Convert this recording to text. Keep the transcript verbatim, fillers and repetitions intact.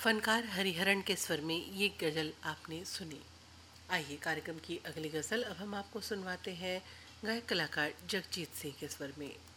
फनकार हरिहरन के स्वर में ये गज़ल आपने सुनी। आइए कार्यक्रम की अगली गज़ल अब हम आपको सुनवाते हैं गायक कलाकार जगजीत सिंह के स्वर में।